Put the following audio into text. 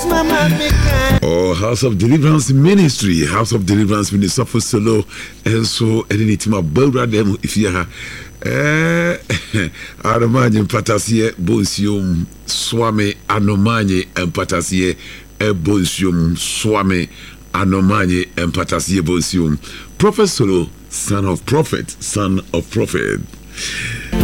Oh, House of Deliverance Ministry, House of Deliverance Ministry for solo, and so any team of Bora them if you have Anomanye Patasie Bonsium Swami Anomanye and Patasie Bonsium Swami Anomanye and Patasie Bonsium Prophet Solo, son of prophet.